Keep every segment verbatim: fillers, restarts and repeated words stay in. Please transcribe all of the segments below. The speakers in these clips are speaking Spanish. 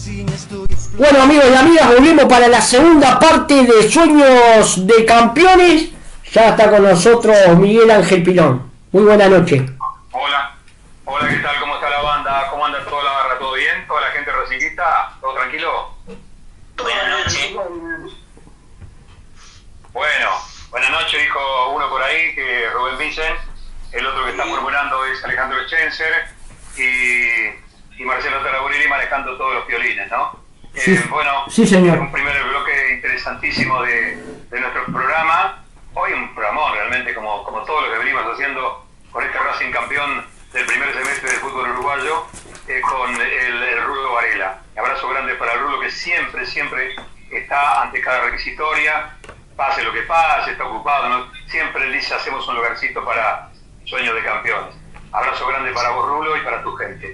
Bueno, amigos y amigas, volvemos para la segunda parte de Sueños de Campeones. Ya está con nosotros Miguel Ángel Pilón. Muy buena noche. Hola, hola, ¿qué tal? ¿Cómo está la banda? ¿Cómo anda toda la barra? ¿Todo bien? ¿Toda la gente racinguista? ¿Todo tranquilo? Buenas noches. Bueno, buenas noches, dijo uno por ahí, que Rubén Vicen. El otro que está murmurando es Alejandro Schenzer. Y, y Marcelo Taraborelli manejando todos los violines, ¿no? Sí, eh, bueno, sí, señor. Un primer bloque interesantísimo de, de nuestro programa. Hoy un programón realmente, como, como todo lo que venimos haciendo con este Racing campeón del primer semestre del fútbol uruguayo, eh, con el, el Rulo Varela. Abrazo grande para el Rulo, que siempre, siempre está ante cada requisitoria, pase lo que pase, está ocupado, ¿no? Siempre él dice, hacemos un lugarcito para Sueños de Campeones. Abrazo grande para vos, Rulo, y para tu gente.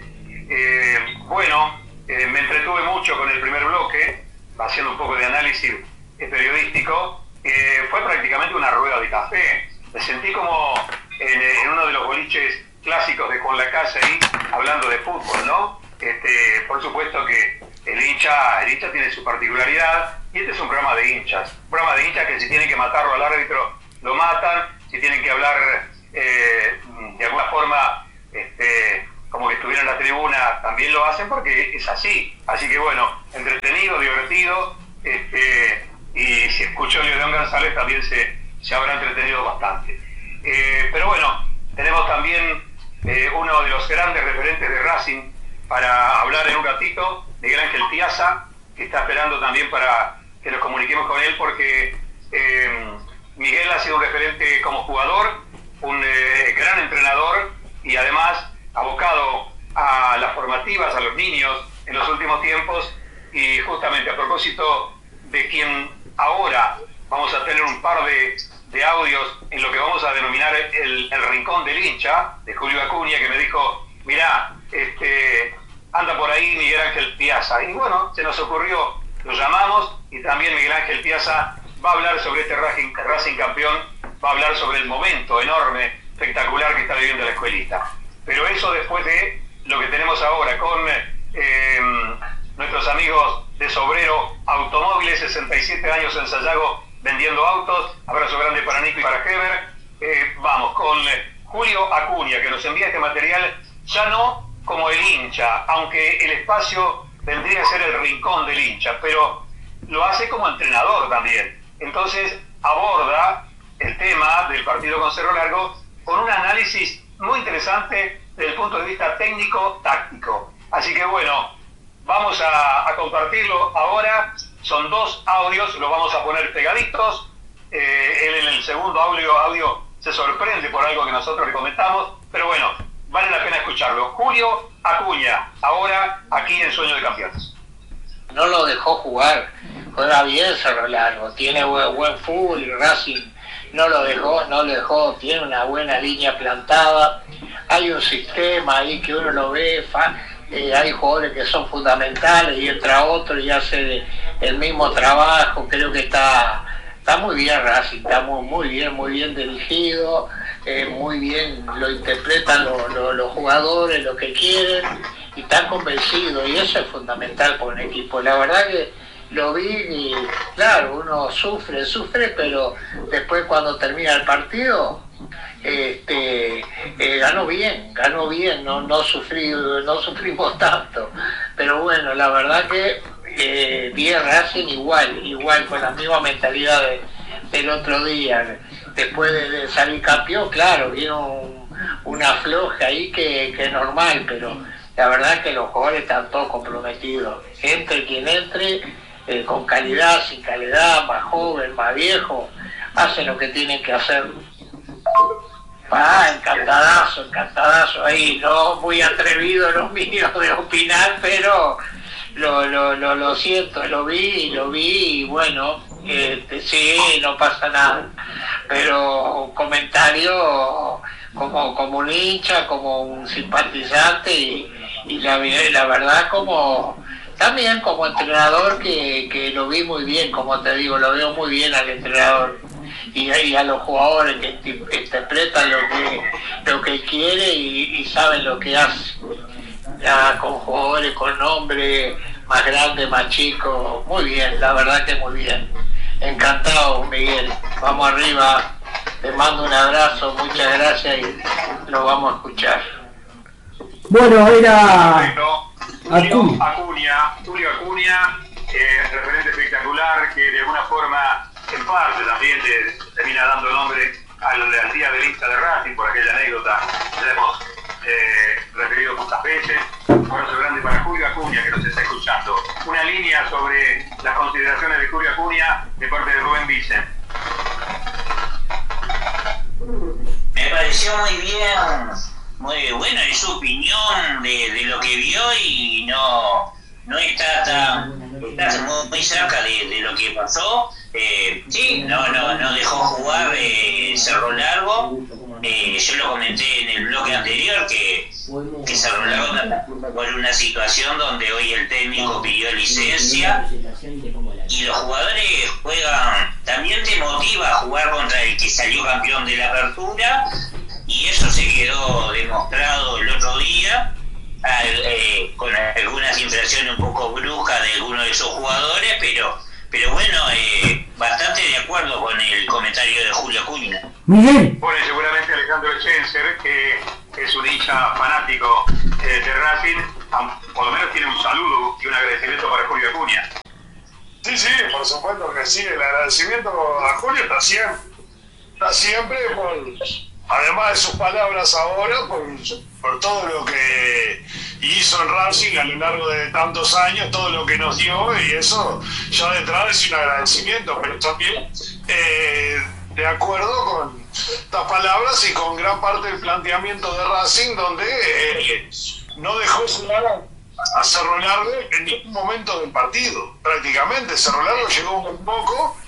Eh, bueno, eh, me entretuve mucho con el primer bloque, haciendo un poco de análisis eh, periodístico. Eh, fue prácticamente una rueda de café. Me sentí como en, en uno de los boliches clásicos de Juan Lacase ahí, hablando de fútbol, ¿no? Este, por supuesto que el hincha, el hincha tiene su particularidad, y este es un programa de hinchas. Un programa de hinchas que si tienen que matarlo al árbitro, lo matan. Si tienen que hablar eh, de alguna forma, este, como que estuviera en la tribuna, también lo hacen, porque es así. Así que bueno, entretenido, divertido, este, y si escuchó León González también se, se habrá entretenido bastante. Eh, pero bueno, tenemos también eh, uno de los grandes referentes de Racing para hablar en un ratito, Miguel Ángel Piazza, que está esperando también para que nos comuniquemos con él, porque eh, Miguel ha sido un referente como jugador, un eh, gran entrenador, y además abocado a las formativas, a los niños en los últimos tiempos. Y justamente a propósito de quien ahora vamos a tener un par de, de audios en lo que vamos a denominar el, el rincón del hincha, de Julio Acuña, que me dijo, mirá, este, anda por ahí Miguel Ángel Piazza. Y bueno, se nos ocurrió, lo llamamos, y también Miguel Ángel Piazza va a hablar sobre este Racing, Racing campeón, va a hablar sobre el momento enorme, espectacular que está viviendo la escuelita. Pero eso después de lo que tenemos ahora con eh, nuestros amigos de Sobrero Automóviles, sesenta y siete años en Sayago vendiendo autos. Abrazo grande para Nico y para Heber. Eh, vamos con Julio Acuña, que nos envía este material ya no como el hincha, aunque el espacio vendría a ser el rincón del hincha, pero lo hace como entrenador también. Entonces aborda el tema del partido con Cerro Largo con un análisis muy interesante desde el punto de vista técnico-táctico. Así que bueno, vamos a, a compartirlo ahora. Son dos audios, los vamos a poner pegaditos. Eh, él en el segundo audio, audio se sorprende por algo que nosotros le comentamos, pero bueno, vale la pena escucharlo. Julio Acuña, ahora aquí en Sueño de Campeones. No lo dejó jugar, juega bien Cerro Largo, tiene buen, buen fútbol, y Racing no lo dejó, no lo dejó, tiene una buena línea plantada, hay un sistema ahí que uno lo ve, fa, eh, hay jugadores que son fundamentales y entra otro y hace el mismo trabajo. Creo que está está muy bien Racing, está muy, muy bien, muy bien dirigido, eh, muy bien lo interpretan lo, lo, los jugadores, lo que quieren, y están convencidos, y eso es fundamental para un equipo. La verdad que lo vi y claro, uno sufre, sufre, pero después cuando termina el partido, este, eh, ganó bien, ganó bien, no, no, sufrí, no sufrimos tanto, pero bueno, la verdad que eh, bien Racing igual, igual con la misma mentalidad de, del otro día. Después de, de salir campeón, claro, vino un, una floja ahí que, que es normal, pero la verdad que los jugadores están todos comprometidos, entre quien entre, eh, con calidad, sin calidad, más joven, más viejo, hacen lo que tienen que hacer. Ah, encantadazo, encantadazo ahí, no muy atrevido los míos de opinar, pero lo, lo, lo, lo siento, lo vi, lo vi y bueno, este, sí, no pasa nada, pero comentario como, como un hincha, como un simpatizante y, y la, la verdad como también como entrenador que, que lo vi muy bien, como te digo, lo veo muy bien al entrenador y, y a los jugadores que interpretan lo que lo que quiere y, y saben lo que hace, ya con jugadores con nombre más grande, más chico, muy bien, la verdad que muy bien. Encantado, Miguel. Vamos arriba, te mando un abrazo, muchas gracias y lo vamos a escuchar. Bueno, era Tulio Acuña, Tulio Acuña, eh, referente espectacular que de alguna forma, en parte también le termina dando nombre al, al día del hincha de Racing por aquella anécdota que ya hemos eh, referido muchas veces. Un abrazo grande para Julio Acuña que nos está escuchando. Una línea sobre las consideraciones de Julio Acuña de parte de Rubén Vicen. Me pareció muy bien, muy bueno en su opinión de, de lo que vio y no, no está tan está muy, muy cerca de, de lo que pasó. Eh, sí, no, no, no dejó jugar eh, Cerro Largo. Eh, yo lo comenté en el bloque anterior que, que Cerro Largo por una situación donde hoy el técnico pidió licencia y los jugadores juegan, también te motiva a jugar contra el que salió campeón de la apertura y eso se quedó demostrado el otro día al, eh, con algunas infracciones un poco bruscas de algunos de esos jugadores, pero pero bueno, eh, bastante de acuerdo con el comentario de Julio Acuña. Miguel. Bueno, seguramente Alejandro Schenser, que es un hincha fanático eh, de Racing, por lo menos tiene un saludo y un agradecimiento para Julio Acuña. Sí, sí, por supuesto que sí, el agradecimiento a Julio está siempre, está siempre por, además de sus palabras ahora, por, por todo lo que hizo en Racing a lo largo de tantos años, todo lo que nos dio, y eso ya detrás es un agradecimiento, pero también eh, de acuerdo con estas palabras y con gran parte del planteamiento de Racing, donde eh, no dejó jugar a Cerro Largo en ningún momento del partido, prácticamente. Cerro Largo llegó un poco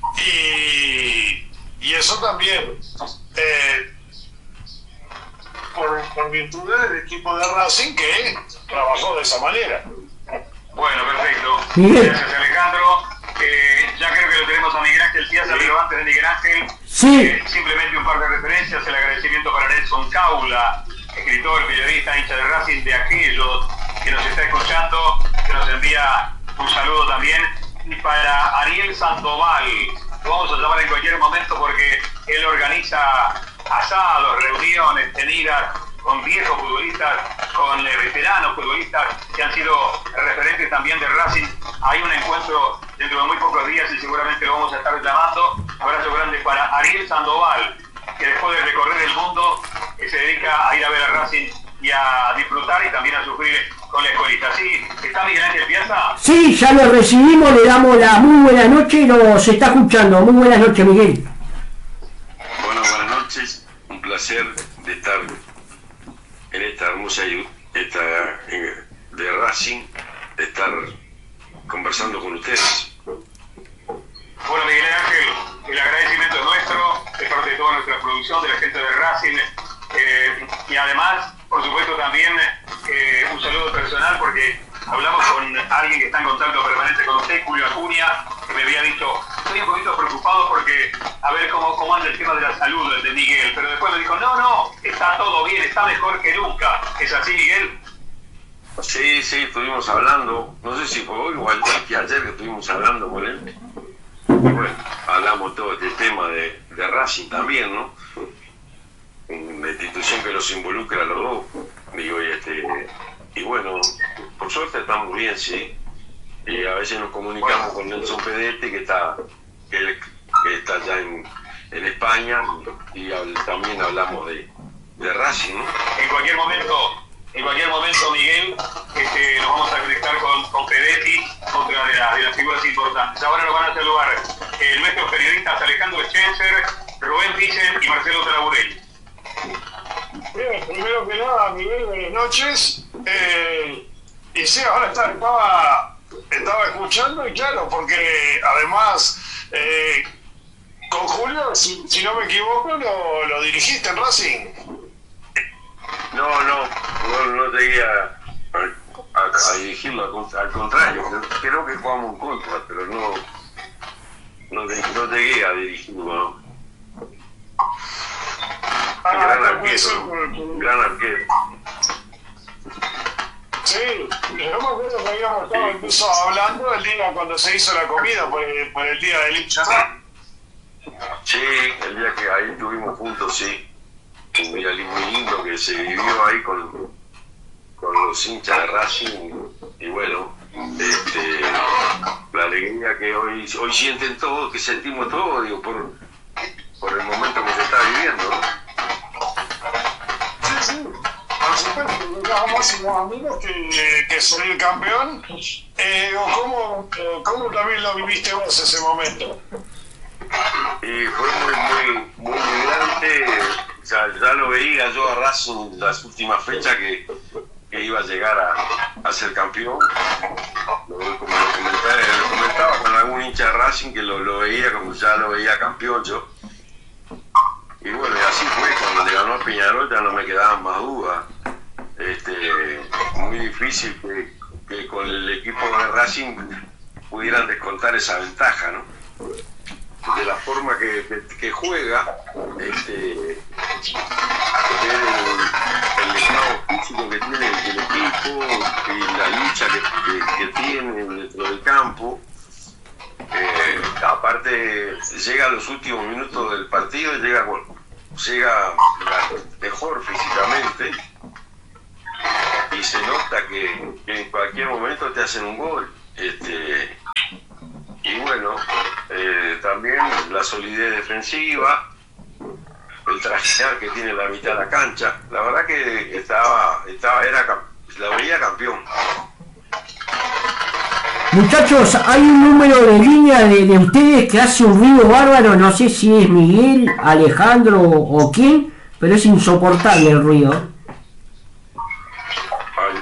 y, y eso también eh, por, por virtud del equipo de Racing que trabajó de esa manera. Bueno, perfecto. Gracias, Alejandro. Eh, ya creo que lo tenemos a Miguel Ángel Piazza, sí. Pero antes de Miguel Ángel, sí. eh, simplemente un par de referencias. El agradecimiento para Nelson Caula, escritor, periodista, hincha de Racing, de aquellos que nos está escuchando, que nos envía un saludo también. Y para Ariel Sandoval, lo vamos a llamar en cualquier momento porque él organiza asados, reuniones, tenidas con viejos futbolistas, con eh, veteranos futbolistas que han sido referentes también de Racing. Hay un encuentro dentro de muy pocos días y seguramente lo vamos a estar llamando. Un abrazo grande para Ariel Sandoval, que después de recorrer el mundo eh, se dedica a ir a ver a Racing y a disfrutar y también a sufrir con la escuelita. ¿Sí? ¿Está Miguel Ángel Piazza? Sí, ya lo recibimos, le damos la muy buena noche y nos está escuchando. Muy buenas noches, Miguel. Bueno, buenas noches. Un placer de estar en esta hermosa esta, de Racing, de estar conversando con ustedes. Bueno, Miguel Ángel, el agradecimiento es nuestro, de parte de toda nuestra producción, de la gente de Racing, eh, y además, por supuesto, también eh, un saludo personal porque hablamos con alguien que está en contacto permanente con usted, Julio Acuña, que me había dicho, estoy un poquito preocupado porque a ver cómo, cómo anda el tema de la salud de Miguel, pero después me dijo, no, no, está todo bien, está mejor que nunca. ¿Es así, Miguel? Sí, sí, estuvimos hablando, no sé si fue hoy o que ayer que estuvimos hablando con él. Y bueno, hablamos todo este tema de, de Racing también, ¿no? Una institución que los involucra a los dos. Digo, y, este, y bueno, por suerte estamos bien, sí. Y a veces nos comunicamos con Nelson Pedete, que está, que, él, que está allá en, en España, y habl- también hablamos de, de Racing, ¿no? En cualquier momento, en cualquier momento, Miguel, este, nos vamos a conectar con, con Pedetti, otra de, la, de las figuras importantes. Ahora nos van a saludar eh, nuestros periodistas Alejandro Schenser, Rubén Vicen y Marcelo Talaburelli. Bien, primero que nada, Miguel, buenas noches. Eh, y sí, ahora está, estaba, estaba escuchando y claro, porque además eh, con Julio, si, si no me equivoco, lo, lo dirigiste en Racing. No, no, no, no llegué a, a, a dirigirlo, al, al contrario, creo que jugamos en contra, pero no, no, no llegué a dirigirlo, ¿no? Ah, gran puede ser arquero, por- por- gran arquero. Sí, yo me acuerdo que habíamos estado incluso hablando el día cuando se hizo la comida por el, por el día del hincha. Sí, el día que ahí estuvimos juntos, sí. Un día muy lindo que se vivió ahí con, con los hinchas de Racing. Y bueno, este, la alegría que hoy, hoy sienten todos, que sentimos todos, digo, por, por el momento que se está viviendo, ¿no? Sí, sí. Por supuesto, éramos unos amigos que, que soy el campeón. Eh, ¿cómo, ¿Cómo también lo viviste vos ese momento? Y fue muy, muy, muy vibrante. O sea, ya lo veía yo a Racing en las últimas fechas que, que iba a llegar a, a ser campeón. Lo, como lo comentaba, lo comentaba con algún hincha de Racing que lo, lo veía como ya lo veía campeón yo. Y bueno, y así fue, cuando le ganó a Peñarol ya no me quedaban más dudas. Este, muy difícil que, que con el equipo de Racing pudieran descontar esa ventaja, ¿no? De la forma que, que, que juega, este, el, el estado físico que tiene el equipo y la lucha que, que, que tiene dentro del campo. Eh, aparte llega a los últimos minutos del partido y llega, bueno, llega mejor físicamente y se nota que, que en cualquier momento te hacen un gol. Este, y bueno, eh, también la solidez defensiva, el trajear que tiene la mitad de la cancha, la verdad que estaba, estaba era, la veía campeón. Muchachos, hay un número de línea de, de ustedes que hace un ruido bárbaro, no sé si es Miguel, Alejandro o quién, pero es insoportable el ruido. Ay,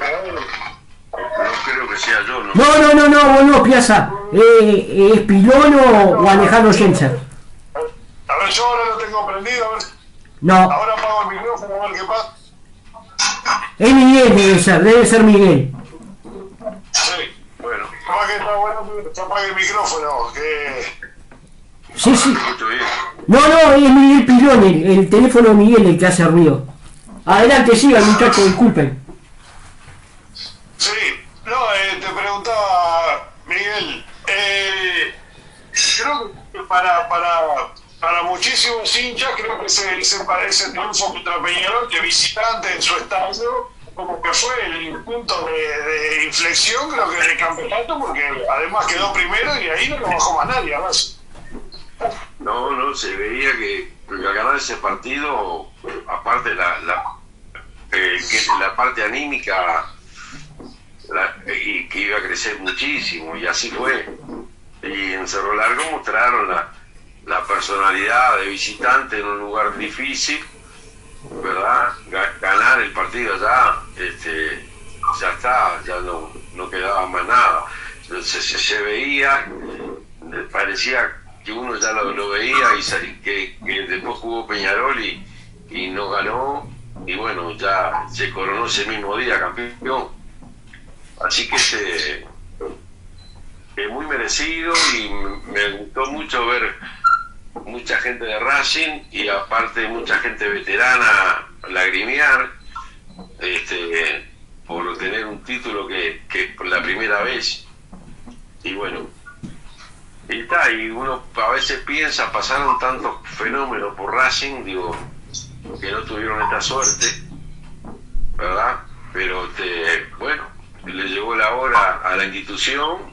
no creo que sea yo, ¿no? No, no, no, no, vos no, Piazza, eh, ¿es Pilón o, o Alejandro Jensen? A ver, yo ahora lo tengo prendido, a ver. No, Ahora apago el micrófono, a ver qué pasa. es Miguel, debe ser, debe ser Miguel. Sí. Bueno, Capaz que está bueno que se apague el micrófono, que... Sí, sí. escucho bien. No, no, es Miguel Pilón, el, el teléfono de Miguel el que hace ruido. Adelante, sigan, muchachos, disculpen. Sí, no, eh, te preguntaba, Miguel, eh, creo que para, para, para muchísimos hinchas, creo que se, se parece triunfo contra Peñarol, que visitante en su estadio, como que fue el punto de, de inflexión, creo que del campeonato, porque además quedó primero y ahí no lo bajó más nadie, además. No, no, se veía que al ganar ese partido, aparte la, la, eh, que la parte anímica, la, y que iba a crecer muchísimo, y así fue. Y en Cerro Largo mostraron la, la personalidad de visitante en un lugar difícil, ¿verdad? Ganar el partido allá, este, ya está, ya no, no quedaba más nada. Se, se, se veía, parecía que uno ya lo, lo veía y que, que después jugó Peñarol y, y no ganó, y bueno, ya se coronó ese mismo día campeón. Así que este, es muy merecido y me gustó mucho ver mucha gente de Racing y aparte mucha gente veterana lagrimear este, por tener un título que, que por la primera vez. Y bueno, y está, y uno a veces piensa, pasaron tantos fenómenos por Racing, digo, que no tuvieron esta suerte, ¿verdad? Pero este, bueno, le llegó la hora a la institución.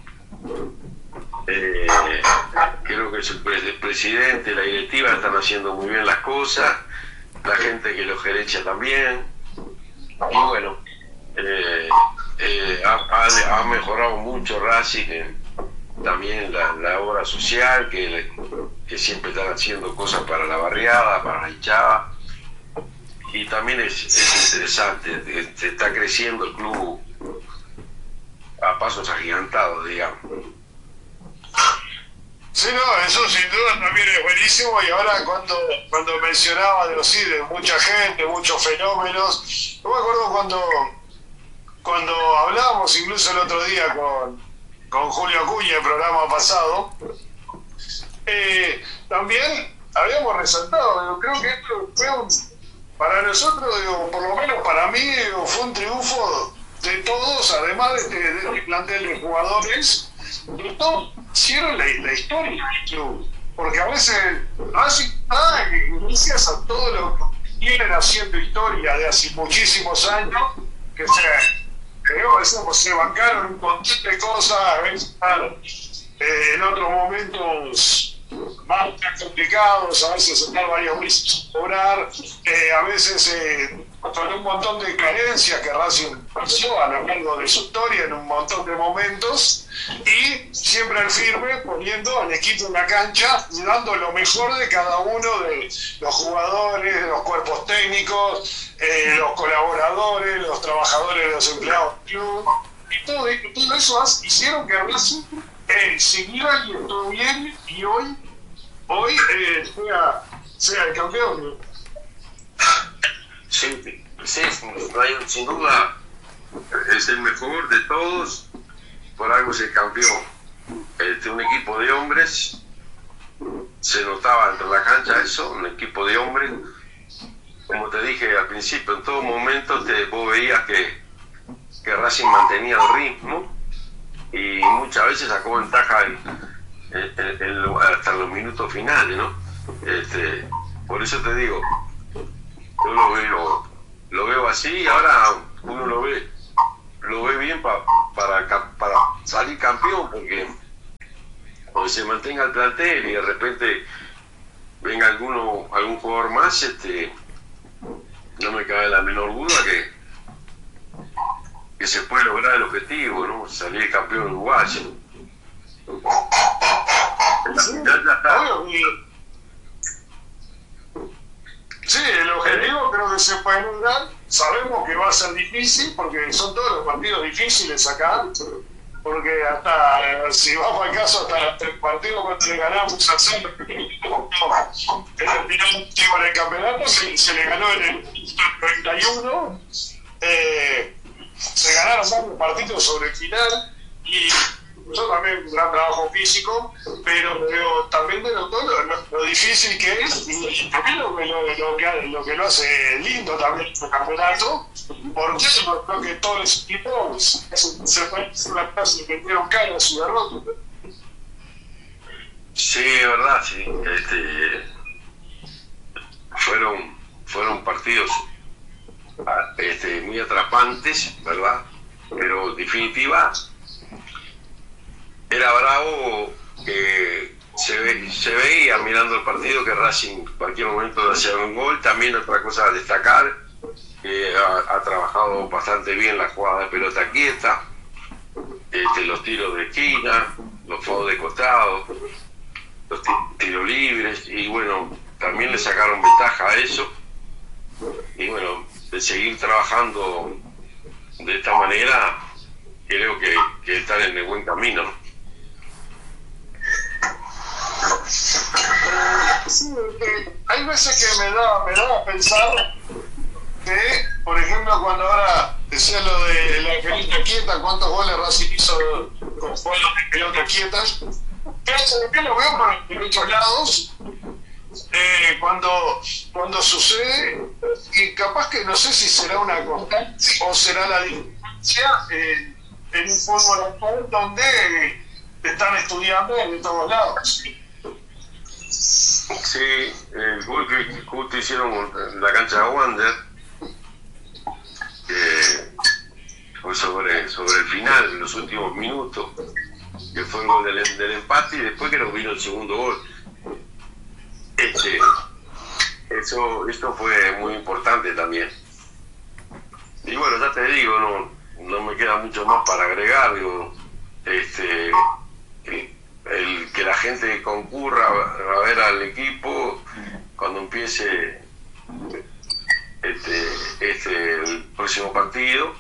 Eh, creo que el, pre el presidente, la directiva están haciendo muy bien las cosas, la gente que lo gerencia también, y bueno, eh, eh, ha, ha, ha mejorado mucho Racing, eh, también la, la obra social, que, que siempre están haciendo cosas para la barriada, para la hinchada, y también es, es interesante, se está creciendo el club a pasos agigantados, digamos. Sí, no, eso sin duda también es buenísimo, y ahora cuando, cuando mencionaba de los sí, de mucha gente, muchos fenómenos, yo me acuerdo cuando, cuando hablábamos incluso el otro día con, con Julio Acuña, el programa pasado, eh, también habíamos resaltado, digo, creo que esto fue un, para nosotros, digo, por lo menos para mí, digo, fue un triunfo de todos, además de este, de este plantel de jugadores, de todos hicieron la, la historia del club. Porque a veces, así, ah, gracias a todo lo que vienen haciendo historia de hace muchísimos años, que se, creo que se, se bancaron un montón de cosas, a veces, eh, en otros momentos más complicados, a veces estar varios meses sin cobrar, eh, a veces eh, con un montón de carencias que Racing pasó a lo largo de su historia en un montón de momentos, y siempre al firme poniendo al equipo en la cancha y dando lo mejor de cada uno de los jugadores, de los cuerpos técnicos, eh, los colaboradores, los trabajadores, los empleados del club, y todo, y todo eso hace, hicieron que Racing eh, siguiera y estuvo bien, y hoy hoy eh, sea, sea el campeón. Sí, sí, sin duda es el mejor de todos, por algo es el campeón. Este, un equipo de hombres, se notaba entre la cancha eso, un equipo de hombres, como te dije al principio, en todo momento te, vos veías que, que Racing mantenía el ritmo y muchas veces sacó ventaja en, en, en, en, hasta los minutos finales, ¿no? Este, por eso te digo, yo lo veo, lo veo así, y ahora uno lo ve, lo ve bien pa, para, para salir campeón, porque cuando se mantenga el plantel y de repente venga alguno, algún jugador más, este, no me cabe la menor duda que, que se puede lograr el objetivo, ¿no? Salir campeón uruguayo. Ya, ya está. Sí, el objetivo creo que se puede lograr. Sabemos que va a ser difícil porque son todos los partidos difíciles acá. Porque hasta, si vamos al caso, hasta el partido cuando le ganamos a San en el final último del campeonato, se, se le ganó en el noventa y uno. Eh, se ganaron varios partidos sobre el final y yo también un gran trabajo físico, pero, pero también de lo, lo, lo difícil que es y también lo, lo, lo, que, lo que lo hace lindo también este campeonato, porque yo creo que todos los equipos se pueden hacer una clase que dieron cara a su derrota. Sí, es verdad, sí. Este, fueron, fueron partidos este, muy atrapantes, ¿verdad? Pero en definitiva era bravo que se, ve, se veía mirando el partido que Racing en cualquier momento hacía un gol. También otra cosa a destacar, que ha, ha trabajado bastante bien la jugada de pelota quieta, este, los tiros de esquina, los fouls de costado, los tiros libres, y bueno, también le sacaron ventaja a eso. Y bueno, de seguir trabajando de esta manera, creo que, que están en el buen camino, ¿no? Sí, eh, hay veces que me da, me da a pensar que, por ejemplo, cuando ahora decía lo de la pelota quieta, cuántos goles Racing hizo con juegos de pelota quietas, que lo veo por muchos lados, eh, cuando, cuando sucede, y capaz que no sé si será una constante o será la diferencia en, en un fútbol actual donde están estudiando de todos lados. Sí, el gol que justo hicieron en la cancha de Wander, que fue sobre, sobre el final, en los últimos minutos, que fue el gol del, del empate, y después que nos vino el segundo gol. Este, eso, esto fue muy importante también. Y bueno, ya te digo, no, no me queda mucho más para agregar, digo, este, el, el que la gente concurra a ver al equipo cuando empiece este, este el próximo partido,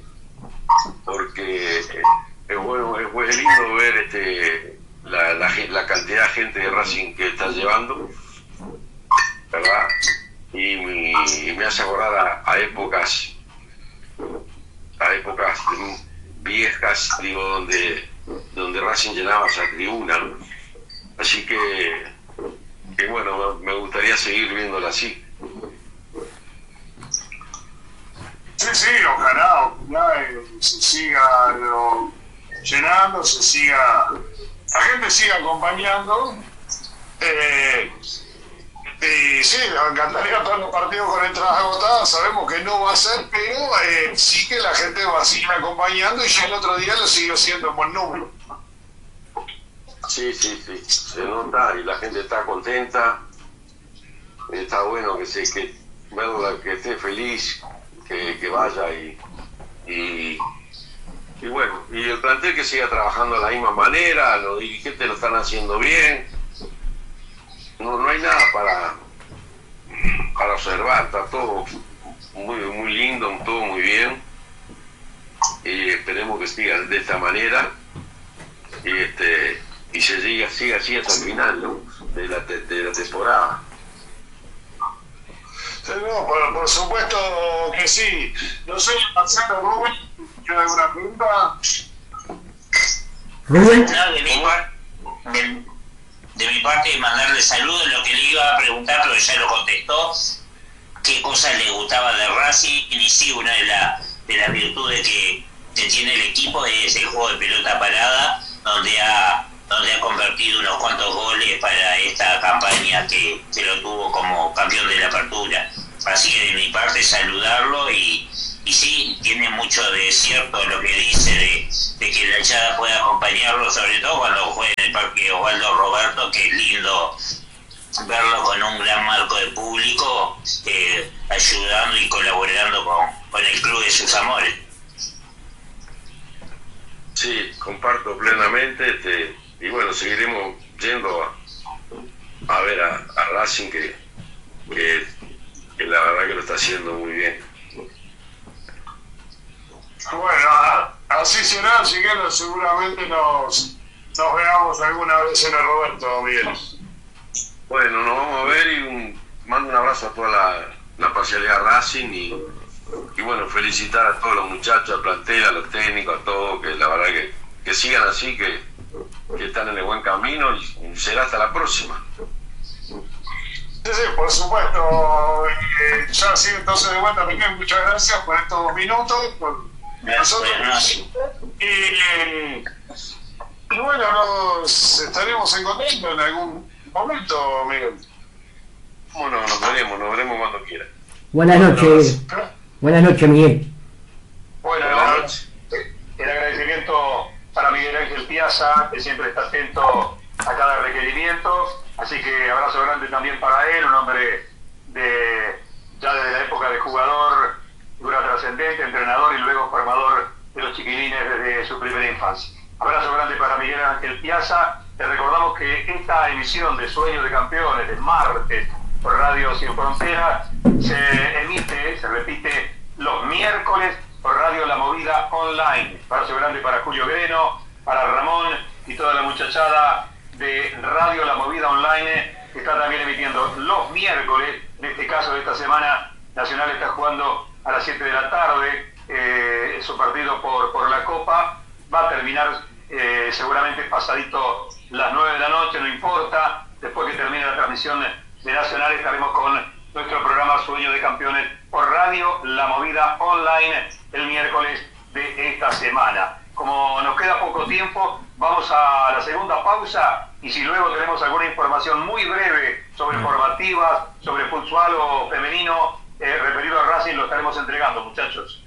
porque es bueno, es, es lindo ver este la, la, la cantidad de gente de Racing que está llevando, ¿verdad? Y, y me hace acordar a, a épocas a épocas viejas, digo, donde donde Racing llenaba esa tribuna, ¿no? Así que, que bueno, me gustaría seguir viéndola así. Sí, sí, ojalá, ojalá eh, se siga lo, llenando, se siga, la gente siga acompañando. Eh, y sí, nos encantaría todos los partidos con entradas agotadas, sabemos que no va a ser, pero eh, sí que la gente va a seguir acompañando y ya el otro día lo siguió siendo en buen número. Sí, sí, sí, se nota y la gente está contenta, está bueno que se que verla, que esté feliz, que, que vaya y, y y bueno, y el plantel que siga trabajando de la misma manera, los dirigentes lo están haciendo bien, no, no hay nada para para observar, está todo muy, muy lindo, todo muy bien y esperemos que siga de esta manera y este y se siga, siga así hasta el final, ¿no? de, la, de, de la temporada. Sí, no, por, por supuesto que sí. No sé, Marcelo, Rubén, ¿tiene alguna pregunta? Rubén. No, de mi, par, de, de mi parte, mandarle saludos. Lo que le iba a preguntar, pero ya lo contestó, qué cosas le gustaba de Racing, y sí, una de, la, de las virtudes que, que tiene el equipo es el juego de pelota parada, donde ha donde ha convertido unos cuantos goles para esta campaña que, que lo tuvo como campeón de la apertura. Así que de mi parte saludarlo y, y sí, tiene mucho de cierto lo que dice de, de que la hinchada puede acompañarlo, sobre todo cuando juega en el Parque Osvaldo Roberto, que es lindo verlo con un gran marco de público, eh, ayudando y colaborando con, con el club de sus amores. Sí, comparto plenamente, este, y bueno, seguiremos yendo a, a ver a, a Racing, que, que, que la verdad que lo está haciendo muy bien. Bueno, así será, Chiquero, seguramente nos, nos veamos alguna vez en el Roberto, Miguel. Bueno, nos vamos a ver y un, mando un abrazo a toda la, la parcialidad Racing y, y bueno, felicitar a todos los muchachos, al plantel, a los técnicos, a todos, que la verdad que, que sigan así, que, que están en el buen camino y será hasta la próxima. Sí, sí, por supuesto. Eh, ya sí, entonces de vuelta, Miguel, muchas gracias por estos dos minutos. Por nosotros. Y, y bueno, nos estaremos encontrando en algún momento, Miguel. Bueno, nos veremos, nos veremos cuando quiera. Buenas noches. Buenas noches, Miguel. Bueno, Buenas noches. El agradecimiento para Miguel Ángel Piazza, que siempre está atento a cada requerimiento. Así que abrazo grande también para él, un hombre de ya desde la época de jugador, figura trascendente, entrenador y luego formador de los chiquilines desde su primera infancia. Abrazo grande para Miguel Ángel Piazza. Te recordamos que esta emisión de Sueños de Campeones, de martes, por Radio Sin Fronteras, se emite, se repite los miércoles por Radio La Movida Online. Abrazo grande para Julio Greno, para Ramón y toda la muchachada de Radio La Movida Online, que está también emitiendo los miércoles. En este caso de esta semana, Nacional está jugando a las siete de la tarde eh, su partido por, por la Copa. Va a terminar eh, seguramente pasadito las nueve de la noche, no importa. Después que termine la transmisión de Nacional estaremos con nuestro programa Sueño de Campeones por Radio La Movida Online el miércoles de esta semana. Como nos queda poco tiempo, vamos a la segunda pausa y si luego tenemos alguna información muy breve sobre formativas, sobre futsal o femenino eh, referido a Racing, lo estaremos entregando, muchachos.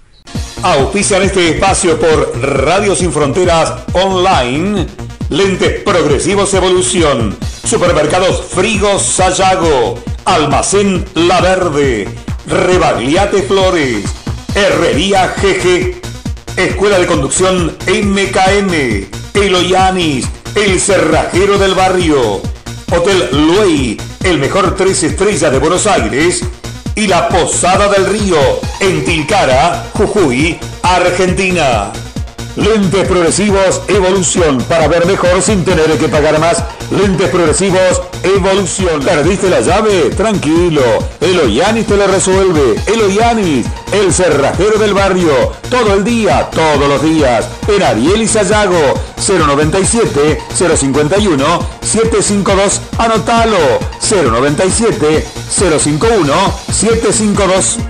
Auspician este espacio por Radio Sin Fronteras Online, Lentes Progresivos Evolución, Supermercados Frigos Sayago, Almacén La Verde, Rebagliate Flores, Herrería G G, Escuela de Conducción M K M, Eloyanis, El Cerrajero del Barrio, Hotel Luey, el mejor tres estrellas de Buenos Aires, y La Posada del Río, en Tilcara, Jujuy, Argentina. Lentes Progresivos Evolución, para ver mejor sin tener que pagar más. Lentes Progresivos Evolución. ¿Perdiste la llave? Tranquilo, Eloyanis te lo resuelve. Eloyanis, el cerrajero del barrio, todo el día, todos los días. En Ariel y Sayago, cero noventa y siete, cero cincuenta y uno, setecientos cincuenta y dos, anotalo, cero noventa y siete, cero cincuenta y uno, setecientos cincuenta y dos.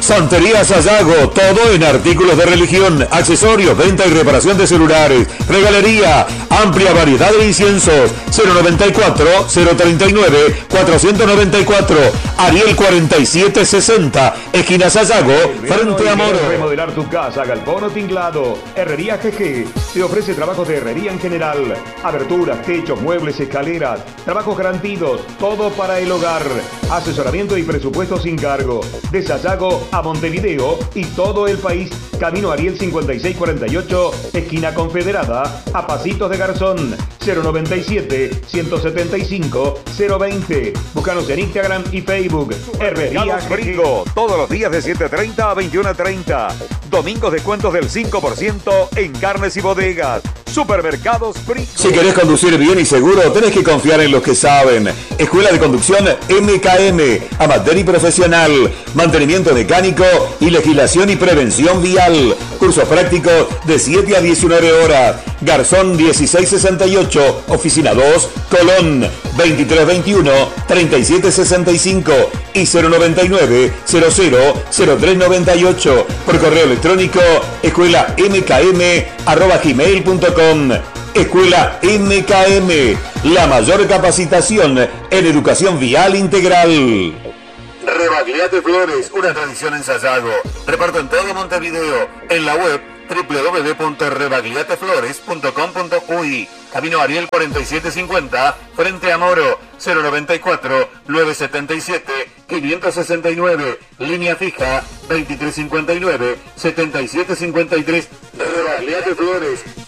Santería Sayago, todo en artículos de religión, accesorios, venta y reparación de celulares, regalería, amplia variedad de inciensos. Cero noventa y cuatro, cero treinta y nueve, cuatrocientos noventa y cuatro, Ariel cuarenta y siete sesenta, esquina Sayago, frente a Moro. Remodelar tu casa, galpón o tinglado. Herrería G G te ofrece trabajos de herrería en general, aberturas, techos, muebles, escaleras, trabajos garantidos, todo para el hogar. Asesoramiento y presupuesto sin cargo. De Sayago a Montevideo y todo el país. Camino Ariel cincuenta y seis cuarenta y ocho, esquina Confederada, a pasitos de Garzón. Cero noventa y siete, ciento setenta y cinco, cero veinte. Búscanos en Instagram y Facebook. Herrería Frigo, todos los días de siete treinta a veintiuno treinta. Domingos descuentos del cinco por ciento en carnes y bodegas. Supermercados Frigo. Si querés conducir bien y seguro, tenés que confiar en los que saben. Escuela de Conducción M K M, amateur y profesional, mantenimiento mecánico y legislación y prevención vial. Cursos prácticos de siete a diecinueve horas. Garzón dieciséis sesenta y ocho, oficina dos, Colón veintitrés veintiuno, treinta y siete sesenta y cinco y cero noventa y nueve, cero cero, cero tres noventa y ocho. Por correo electrónico escuela m k m arroba gmail punto com. Escuela M K M, la mayor capacitación en educación vial integral. Rebagliate Flores, una tradición en Sayago. Reparto en todo Montevideo. En la web doble u doble u doble u punto rebagliate flores punto com punto u y. Camino Ariel cuarenta y siete cincuenta, frente a Moro. Cero noventa y cuatro, novecientos setenta y siete, quinientos sesenta y nueve. Línea fija veintitrés cincuenta y nueve, setenta y siete cincuenta y tres. Rebagliate Flores.